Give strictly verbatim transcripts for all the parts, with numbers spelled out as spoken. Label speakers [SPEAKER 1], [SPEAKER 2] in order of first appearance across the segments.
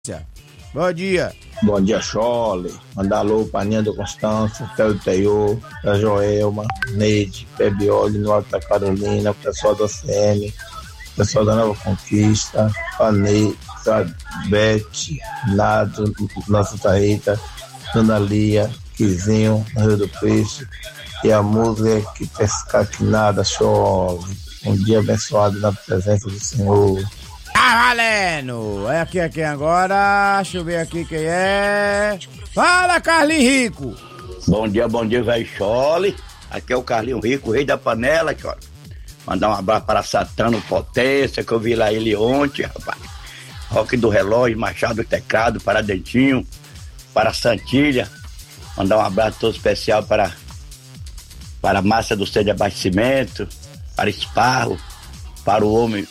[SPEAKER 1] Bom dia.
[SPEAKER 2] Bom dia, Chole. Mandar alô pra Ninha do Constância, Telo Teiô, pra Joelma, Neide, Bebioli, no Alto da Carolina, o pessoal da C M, o pessoal da Nova Conquista, a Neide, a Beth, Nato, Nossa Tarita, Dona Lia, Quizinho, no Rio do Peixe, e a música que pescar que nada chove. Um dia abençoado na presença do Senhor.
[SPEAKER 1] Tá valendo! É aqui, aqui agora. Deixa eu ver aqui quem é. Fala, Carlinhos Rico!
[SPEAKER 3] Bom dia, bom dia, velho Chole. Aqui é o Carlinhos Rico, o rei da panela, Chole. Mandar um abraço para Satano Potência, que eu vi lá ele ontem, rapaz. Rock do Relógio, Machado do Teclado, para Dentinho, para Santilha. Mandar um abraço todo especial para para a Massa do Centro de Abastecimento, para Esparro, para o homem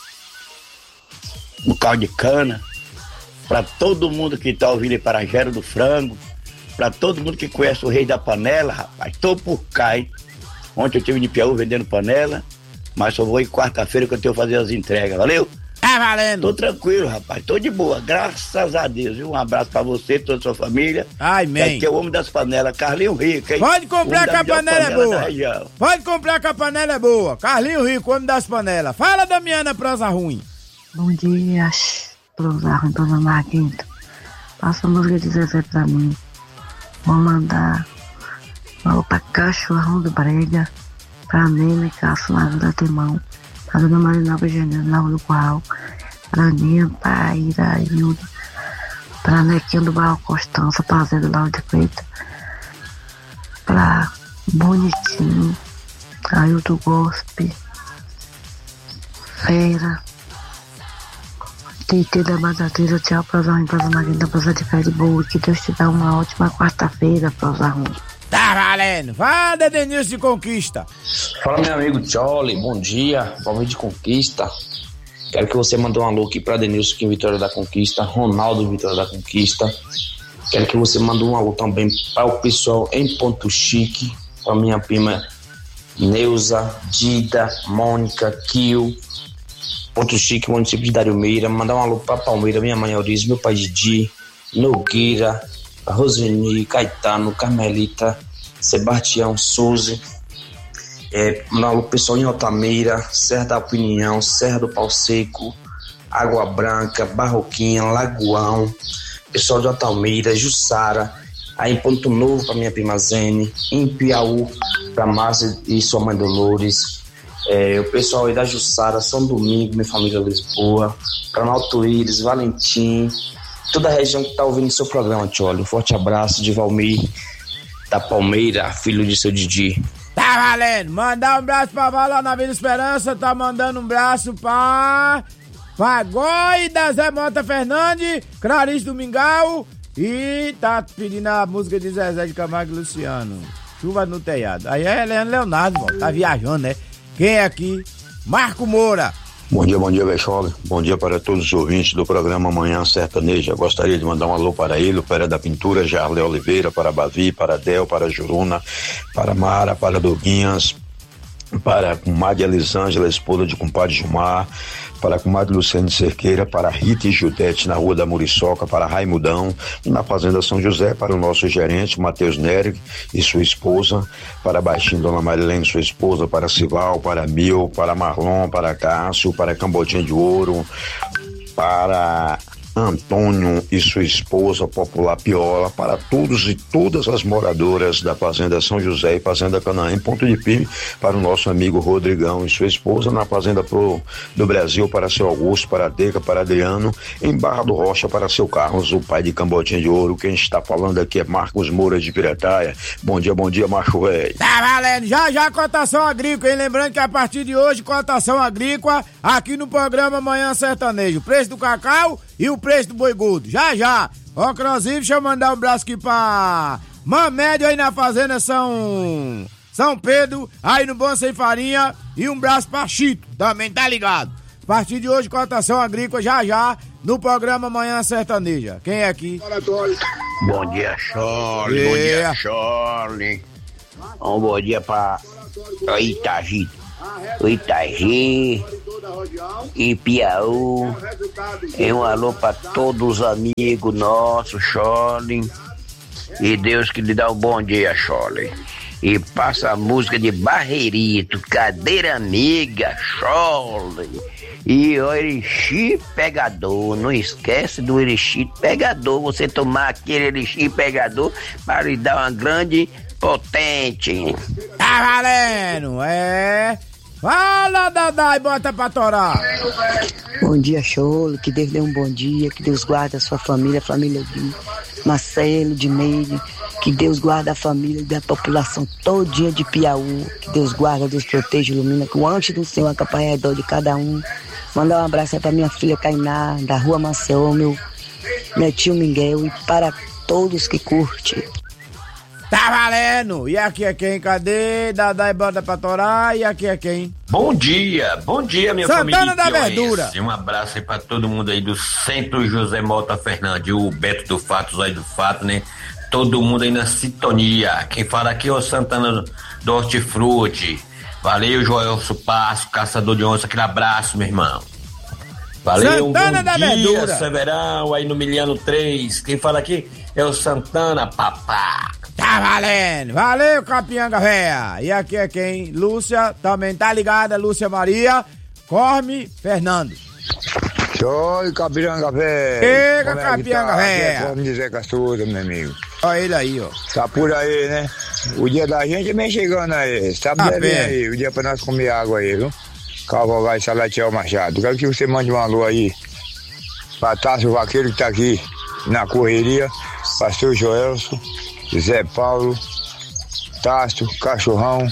[SPEAKER 3] do caldo de cana, para todo mundo que está ouvindo, para Gero do Frango, para todo mundo que conhece o rei da panela, rapaz. Tô por cá, hein? Ontem eu estive de Piauí vendendo panela, mas só vou em quarta-feira que eu tenho que fazer as entregas, valeu?
[SPEAKER 1] Tá valendo.
[SPEAKER 3] Tô tranquilo, rapaz, tô de boa, graças a Deus, viu? Um abraço pra você, toda a sua família.
[SPEAKER 1] Ai, man.
[SPEAKER 3] Aqui é o homem das panelas, Carlinhos Rico, hein?
[SPEAKER 1] Pode comprar que a panela é boa. Pode comprar que a panela é boa. Carlinhos Rico, homem das panelas. Fala, Damiana, prosa ruim.
[SPEAKER 4] Bom dia, prosa ruim, prosa Marquinhos. Passa a música de Zezé pra mim. Vou mandar uma pra Cachorrão do Brega, pra Nena e Cássio na Vila Temão, pra Dona Marinalva Janeiro na Rua do Curral, pra Aninha, pra Irailda, pra Nequinho do Barro Constança, pra Zé do Lauro de Feita, pra Bonitinho, Ailton Gospe, Feira, Tite da Batateira. Tchau, prosa ruim, prosa Marquinhos, prosa de pé de boa. Que Deus te dá uma ótima quarta-feira, prosa ruim.
[SPEAKER 1] Tá valendo. Fala, Denilson de Conquista.
[SPEAKER 5] Fala, meu amigo Chole, bom dia, Palmeiras de Conquista. Quero que você mande um alô aqui pra Denilson aqui em Vitória da Conquista, Ronaldo em Vitória da Conquista. Quero que você mande um alô também para o pessoal em Ponto Chique, pra minha prima Neuza, Dida, Mônica, Kio, Ponto Chique, município de Dariomeira. Mandar um alô pra Palmeiras, minha mãe Aurício, meu pai Didi, Nogueira, Roseni, Caetano, Carmelita, Sebastião, Suzy. É, mandar um alô pro pessoal em Altamira, Serra da Opinião, Serra do Pau Seco, Água Branca, Barroquinha, Lagoão, pessoal de Altamira, Jussara, aí em Ponto Novo pra minha prima Zene, em Piauí pra Márcia e sua mãe Dolores. É, o pessoal aí da Jussara, São Domingo, minha família Lisboa, Planalto Íris, Valentim, toda a região que tá ouvindo o seu programa, Tcholi. Um forte abraço de Valmir, da Palmeira, filho de seu Didi.
[SPEAKER 1] Tá valendo. Mandar um abraço pra Val lá na Vila Esperança, tá mandando um abraço pra Pagói da Zé Mota Fernandes, Clarice Domingal e tá pedindo a música de Zezé de Camargo e Luciano, Chuva no Telhado. Aí é Helena Leonardo, ó, tá viajando, né? Quem é aqui? Marco Moura.
[SPEAKER 6] Bom dia, bom dia, Bechole. Bom dia para todos os ouvintes do programa Manhã Sertaneja. Gostaria de mandar um alô para ele, o Pera da Pintura, Jarle Oliveira, para Bavi, para Del, para Juruna, para Mara, para Doguinhas, para a comadre Elisângela, esposa de compadre Gilmar, para a comadre Luciane Cerqueira, para Rita e Judete na Rua da Muriçoca, para Raimundão, na Fazenda São José, para o nosso gerente Matheus Nery e sua esposa, para Baixinho Dona Marilene, sua esposa, para Sival, para Mil, para Marlon, para Cássio, para Cambodinha de Ouro, para Antônio e sua esposa Popular Piola, para todos e todas as moradoras da Fazenda São José e Fazenda Canaã, em Ponto de Firme, para o nosso amigo Rodrigão e sua esposa, na Fazenda Pro do Brasil, para seu Augusto, para a Deca, para Adriano, em Barra do Rocha, para seu Carlos, o pai de Cambodinha de Ouro. Quem está falando aqui é Marcos Moura de Pirataia. Bom dia, bom dia, macho velho.
[SPEAKER 1] Tá valendo, já já cotação agrícola, hein? Lembrando que a partir de hoje, cotação agrícola aqui no programa Manhã Sertanejo. Preço do cacau e o preço do boi gordo, já já. Ó, inclusive, deixa eu mandar um abraço aqui pra Mamédio aí na Fazenda São São Pedro, aí no Bom Sem Farinha, e um abraço pra Chito, também tá ligado. A partir de hoje, cotação agrícola, já já, no programa Manhã Sertaneja. Quem é aqui?
[SPEAKER 3] Bom dia, Chole, bom dia, Chole. Um bom dia pra, pra Itagi, o Itagi,
[SPEAKER 7] e Piauí. E um alô pra todos os amigos nossos, Chole. E Deus que lhe dá um bom dia, Chole. E passa a música de Barreirito, Cadeira Amiga, Chole. E o Erixi Pegador, não esquece do Erixi Pegador, você tomar aquele Erixi Pegador para lhe dar uma grande potente.
[SPEAKER 1] Tá valendo, é... Fala, Dadá, e bota pra torar.
[SPEAKER 8] Bom dia, Cholo, que Deus dê um bom dia, que Deus guarde a sua família, a família de Marcelo, de Neide, que Deus guarde a família da população todinha de Piauí, que Deus guarde, Deus proteja, ilumina, que o anjo do Senhor acompanhe ao redor de cada um. Mandar um abraço aí pra minha filha Cainá, da rua Maceió, meu, meu tio Miguel, e para todos que curtem.
[SPEAKER 1] Tá valendo! E aqui é quem? Cadê? Dadá e bota pra torar. E aqui é quem?
[SPEAKER 9] Bom dia, bom dia, minha
[SPEAKER 1] Santana
[SPEAKER 9] família.
[SPEAKER 1] da Verdura.
[SPEAKER 9] Um abraço aí pra todo mundo aí do Centro José Mota Fernandes, o Beto do Fato, o Zóio do Fato, né? Todo mundo aí na sintonia. Quem fala aqui é o Santana do Hortifruti. Valeu, Joelso Passo, caçador de onça. Aquele abraço, meu irmão. Valeu,
[SPEAKER 1] Santana
[SPEAKER 9] um
[SPEAKER 1] da
[SPEAKER 9] bom dia,
[SPEAKER 1] Verdura.
[SPEAKER 9] Severão, aí no Miliano três. Quem fala aqui é o Santana, papá.
[SPEAKER 1] Tá valendo! Valeu, Capianga Véia! E aqui é quem? Lúcia, também tá ligada, Lúcia Maria, Corme Fernando.
[SPEAKER 10] Oi, Capianga Véia!
[SPEAKER 1] Chega,
[SPEAKER 10] Como é que
[SPEAKER 1] Capianga
[SPEAKER 10] tá?
[SPEAKER 1] Véia!
[SPEAKER 10] Aqui é de Zé Castura, meu amigo.
[SPEAKER 1] Olha ele aí, ó.
[SPEAKER 10] Tá por aí, né? O dia da gente vem chegando aí. Sabe
[SPEAKER 1] Tá
[SPEAKER 10] bem
[SPEAKER 1] bem.
[SPEAKER 10] aí, o dia pra nós comer água aí, viu? Cavalgar e Salatiel Machado. Quero que você mande um alô aí pra Tássio Vaqueiro que tá aqui na correria, Pastor Joelso, Zé Paulo, Tássio, Cachorrão,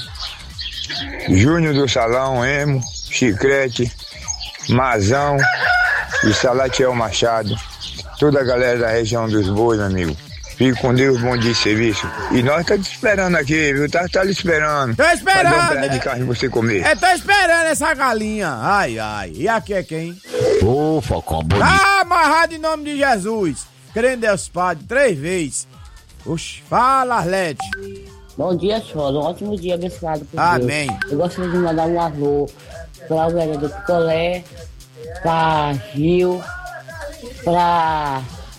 [SPEAKER 10] Júnior do Salão, Emo, Chicrete, Mazão e Salatiel Machado. Toda a galera da região dos Bois, meu amigo. Fique com Deus, bom dia de serviço. E nós tá te esperando aqui, viu? Tá, tá lhe esperando.
[SPEAKER 1] Tô esperando.
[SPEAKER 10] Pra dar um pedaço de carne pra você comer.
[SPEAKER 1] É, tô esperando essa galinha. Ai, ai. E aqui é quem?
[SPEAKER 9] Ô, Falcão, bonito.
[SPEAKER 1] Tá amarrado em nome de Jesus. Crendo Deus Padre, três vezes. Oxi, fala, Arlete.
[SPEAKER 11] Bom dia, Cholo. Um ótimo dia, abençoado por
[SPEAKER 1] Amém.
[SPEAKER 11] Deus. Eu gostaria de mandar um alô para o vereador Picolé, para Gil, para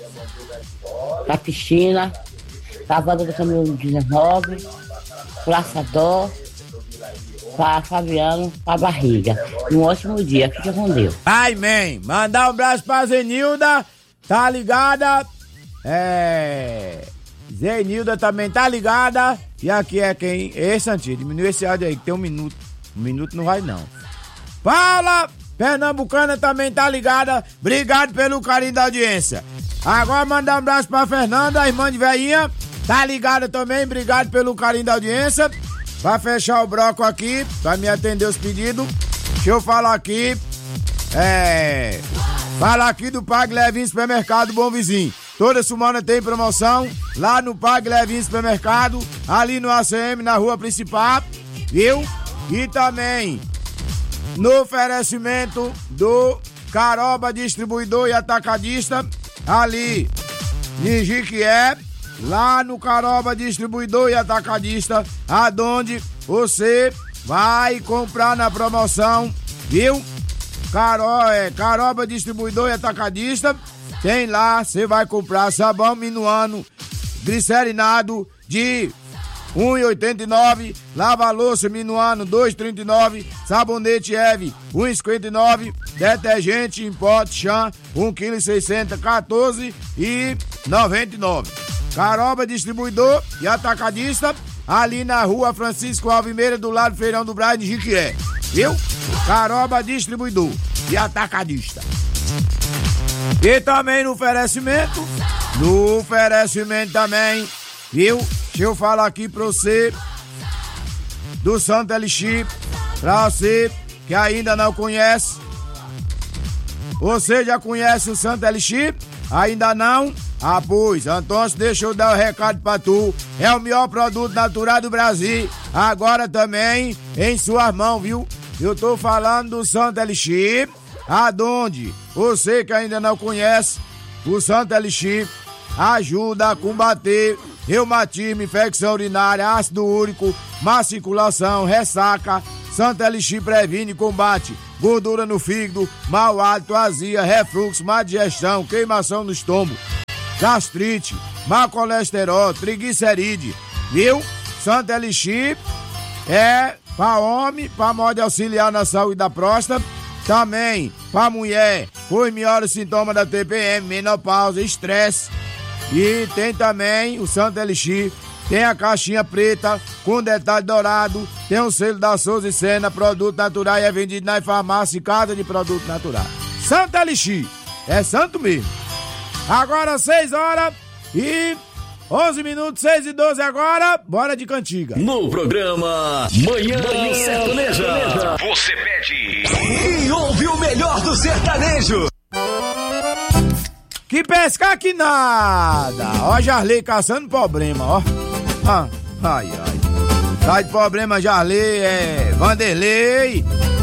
[SPEAKER 11] a piscina, para a banda do caminhão dezenove, Praça Dó, para Fabiano, para Barriga. Um ótimo dia, fica com Deus.
[SPEAKER 1] Amém. Mandar um abraço pra Zenilda, tá ligada? É... Zenilda também tá ligada. E aqui é quem? Ei, Santinho, diminui esse áudio aí, que tem um minuto. Um minuto não vai, não. Paula Pernambucana também tá ligada. Obrigado pelo carinho da audiência. Agora mandar um abraço pra Fernanda, irmã de velhinha. Tá ligada também, obrigado pelo carinho da audiência. Vai fechar o bloco aqui, vai me atender os pedidos. Deixa eu falar aqui. É... Fala aqui do Pague Levinho Supermercado Bom Vizinho. Toda semana tem promoção lá no Pague Levinho Supermercado, ali no A C M, na rua principal, viu? E também no oferecimento do Caroba Distribuidor e Atacadista, ali em Jiquié, lá no Caroba Distribuidor e Atacadista, aonde você vai comprar na promoção, viu? Caro, é, Caroba Distribuidor e Atacadista, tem lá, você vai comprar sabão minuano glicerinado de um real e oitenta e nove centavos, lava-louça minuano dois reais e trinta e nove centavos, sabonete Eve um real e cinquenta e nove centavos, detergente em pote Chan um vírgula seiscentos quilos, quatorze reais e noventa e nove centavos. Caroba Distribuidor e Atacadista, ali na rua Francisco Alvimeira, do lado do Feirão do Brás de Jiquié, viu? Caroba Distribuidor e Atacadista. E também no oferecimento, no oferecimento também, viu? Deixa eu falar aqui pra você do Santo Elixir, pra você que ainda não conhece. Você já conhece o Santo Elixir? Ainda não? Ah, pois, Antônio, deixa eu dar o recado pra tu. É o melhor produto natural do Brasil. Agora também em suas mãos, viu? Eu tô falando do Santo Elixir, aonde você que ainda não conhece, o Santo Elixir ajuda a combater reumatismo, infecção urinária, ácido úrico, má circulação, ressaca. Santo Elixir previne e combate gordura no fígado, mau hálito, azia, refluxo, má digestão, queimação no estômago, gastrite, má colesterol, triglicerídeo, viu? Santa Elixir é para homem, para modo de auxiliar na saúde da próstata, também para mulher, por melhores sintomas da T P M, menopausa, estresse. E tem também o Santa Elixir, tem a caixinha preta com detalhe dourado, tem o selo da Souza e Sena, produto natural, e é vendido na farmácia e casa de produto natural. Santa Elixir, é santo mesmo. Agora seis horas e onze minutos, seis e doze agora, bora de cantiga.
[SPEAKER 12] No programa Manhã, Manhã Sertaneja, você pede e ouve o melhor do sertanejo.
[SPEAKER 1] Que pescar que nada. Ó, Jarley caçando problema, ó. Ah, ai, ai. Sai de problema, Jarley, é Vanderlei.